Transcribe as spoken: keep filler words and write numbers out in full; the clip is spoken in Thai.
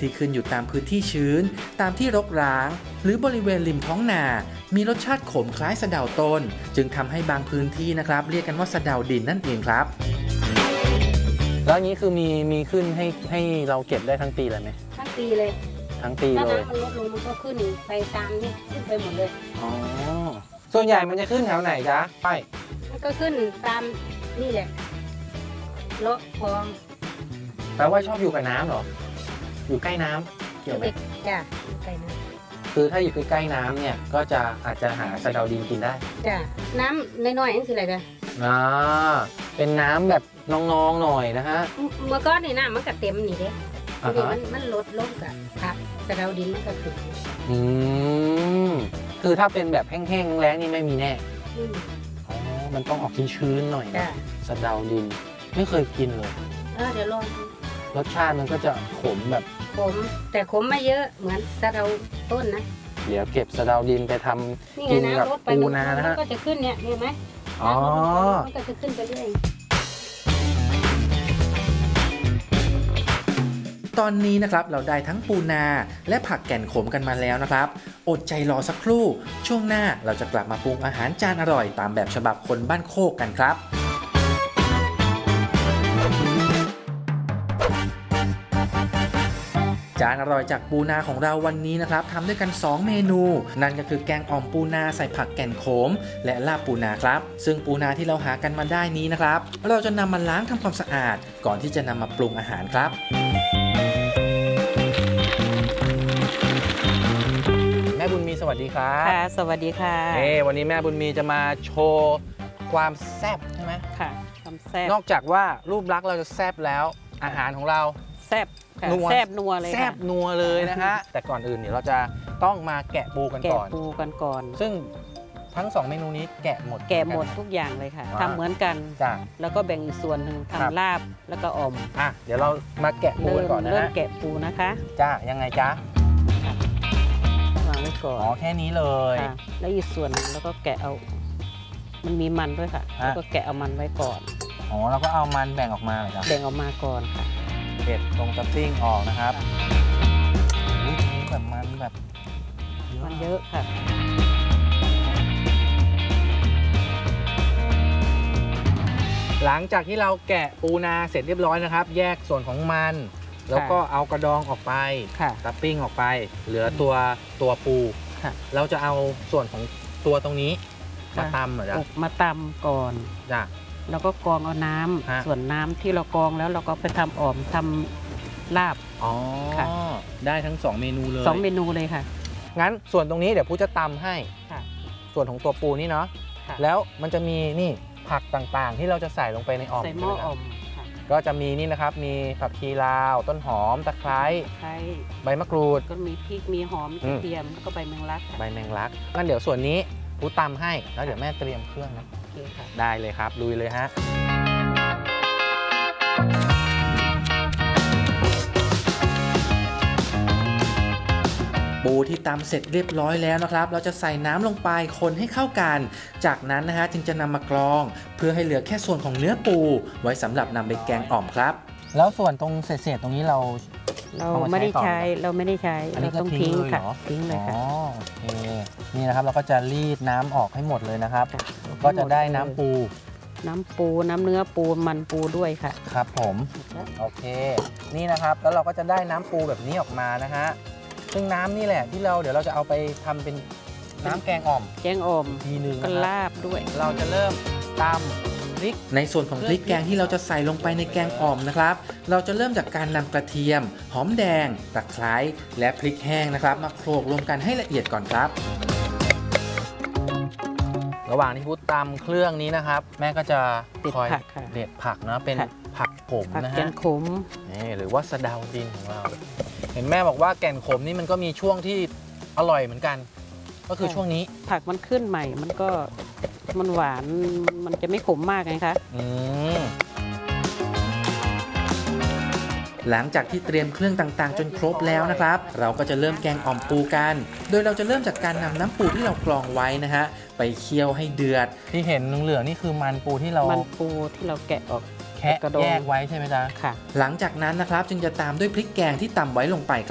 ที่ขึ้นอยู่ตามพื้นที่ชื้นตามที่รกร้างหรือบริเวณริมท้องนามีรสชาติขมคล้ายสะเดาต้นจึงทำให้บางพื้นที่นะครับเรียกกันว่าสะเดาดินนั่นเองครับแล้วนี้คือมีมีขึ้นให้ให้เราเก็บได้ทั้งปีเลยไหมทั้งปีเลยทั้งปีเลยถ้าน้ำมันลดลงมันก็ขึ้นไปตามนี่ขึ้นไปหมดเลยอ๋อส่วนใหญ่มันจะขึ้นแถวไหนจ๊ะไปมันก็ขึ้นตามนี่แหละเลาะคลองแปลว่าชอบอยู่กับน้ำเหรออยู่ใกล้น้ำเกี่ยวไหมจ้ะอยู่ใกล้น้ำคือถ้าอยู่ใกล้ๆน้ำเนี่ยก็จะอาจจะหาสะเดาดินกินได้จ้ะน้ำน้อยๆนั่นคืออะไรจ๊ะอ่าเป็นน้ำแบบน้องๆหน่อยนะฮะเมื่อก่อนนี่น้ำมันก็เต็มนี่เด้ทีนี้มันมันลดลงกับครับสะเดาดินมันก็ขึ้นอืมคือถ้าเป็นแบบแห้งๆแล้งนี่ไม่มีแน่อ๋อมันต้องออกชื้นๆหน่อยนะสะเดาดินไม่เคยกินเลยเออเดี๋ยวลองรสชาติมันก็จะขมแบบขมแต่ขมไม่เยอะเหมือนสะเดาต้นนะเดี๋ยวเก็บสะเดาดินไปทำกินกับปูนานะฮะก็จะขึ้นเนี่ยเห็นไหมอ๋อมันก็จะขึ้นไปเรื่อยตอนนี้นะครับเราได้ทั้งปูนาและผักแก่นขมกันมาแล้วนะครับอดใจรอสักครู่ช่วงหน้าเราจะกลับมาปรุงอาหารจานอร่อยตามแบบฉบับคนบ้านโคกกันครับจานอร่อยจากปูนาของเราวันนี้นะครับทำด้วยกันสองเมนูนั่นก็คือแกงอ่อมปูนาใส่ผักแก่นขมและลาบปูนาครับซึ่งปูนาที่เราหากันมาได้นี้นะครับเราจะนำมาล้างทำความสะอาดก่อนที่จะนำมาปรุงอาหารครับแม่บุญมีสวัสดีครับค่ะสวัสดีค่ะเอ้วันนี้แม่บุญมีจะมาโชว์ความแซ่บใช่ไหมค่ะความแซ่บนอกจากว่ารูปลักษณ์เราจะแซ่บแล้วอาหารของเราแซ่บนัวแซ่บนัวเลยแซ่บนัวเลยนะฮะแต่ก่อนอื่นเนี่ยเราจะต้องมาแกะปูกันก่อนแกะปูกันก่อนซึ่งทั้งสองเมนูนี้แกะหมดแกะหมดทุกอย่างเลยค่ะทำเหมือนกันจ้ะแล้วก็แบ่งอีกส่วนหนึ่งทำลาบแล้วก็อมอ่ะเดี๋ยวเรามาแกะปูกันก่อนนะเริ่มแกะปูนะคะจ้ายังไงจ๊ะวางไว้ก่อนอ๋อแค่นี้เลยแล้วอีกส่วนนึงแล้วก็แกะเอามันมีมันด้วยค่ะแล้วก็แกะเอามันไว้ก่อนอ๋อเราก็เอามันแบ่งออกมาเหรอครับแบ่งออกมาก่อนค่ะเด็ดตรงตับปิ้งออกนะครับนี่แบบมันแบบมันเยอะค่ะหลังจากที่เราแกะปูนาเสร็จเรียบร้อยนะครับแยกส่วนของมันแล้วก็เอากระดองออกไปตับปิ้งออกไปเหลือตัวตัวปูเราจะเอาส่วนของตัวตรงนี้มาตำเหรอจ๊ะมาตำก่อนจ้ะแล้วก็กรองเอาน้ำส่วนน้ำที่เรากรองแล้วเราก็ไปทำอ่อมทำลาบอ๋อได้ทั้งสองเมนูเลยสองเมนูเลยค่ะงั้นส่วนตรงนี้เดี๋ยวผู้จะตำให้ส่วนของตัวปูนี่เนาะแล้วมันจะมีนี่ผักต่างๆที่เราจะใส่ลงไปในอ่อมใส่หม้ออ่อมก็จะมีนี่นะครับมีผักชีลาวต้นหอมตะไคร้ใบมะกรูดก็มีพริกมีหอมกระเทียมแล้วก็ใบแมงลักใบแมงลักงั้นเดี๋ยวส่วนนี้ผู้ตำให้แล้วเดี๋ยวแม่เตรียมเครื่องนะได้เลยครับลุยเลยฮะปูที่ตำเสร็จเรียบร้อยแล้วนะครับเราจะใส่น้ำลงไปคนให้เข้ากันจากนั้นนะฮะจึงจะนำมากรองเพื่อให้เหลือแค่ส่วนของเนื้อปูไว้สำหรับนำไปแกงอ่อมครับแล้วส่วนตรงเศษๆตรงนี้เราเราไม่ได้ใช้เราไม่ได้ใช้เราต้องทิ้งค่ะทิ้งเลยค่ะอ๋อโอเคนี่นะครับเราก็จะรีดน้ำออกให้หมดเลยนะครับก็จะได้น้ำปูน้ำปูน้ำเนื้อปูมันปูด้วยค่ะครับผมโอเคนี่นะครับแล้วเราก็จะได้น้ำปูแบบนี้ออกมานะฮะซึ่งน้ำนี่แหละที่เราเดี๋ยวเราจะเอาไปทำเป็นน้ำแกงอ่อมแกงอ่อมทีนึงก็ลาบด้วยเราจะเริ่มตำพริกในส่วนของพริกแกงที่เราจะใส่ลงไปในแกงอ่อมนะครับเราจะเริ่มจากการนำกระเทียมหอมแดงตะไคร้และพริกแห้งนะครับมาโขลกรวมกันให้ละเอียดก่อนครับระหว่างที่พุทธตำเครื่องนี้นะครับแม่ก็จะคอยเด็ดผักนะเป็นผักขมนะฮะแกงขมนี่หรือว่าสะเดาดินของเราเห็นแม่บอกว่าแก่นขมนี่มันก็มีช่วงที่อร่อยเหมือนกันก็คือช่วงนี้ผักมันขึ้นใหม่มันก็มันหวานมันจะไม่ขมมากไงคะอืมหลังจากที่เตรียมเครื่องต่างๆจนครบแล้วนะครับเราก็จะเริ่มแกงอ่อมปูกันโดยเราจะเริ่มจากการนำน้ำปูที่เรากรองไว้นะฮะไปเคี่ยวให้เดือดที่เห็นเหลืองๆนี่คือมันปูที่เรามันปูที่เราแกะออกแคะแยกไว้ใช่ไหมจ๊ะค่ะหลังจากนั้นนะครับจึงจะตามด้วยพริกแกงที่ตำไว้ลงไป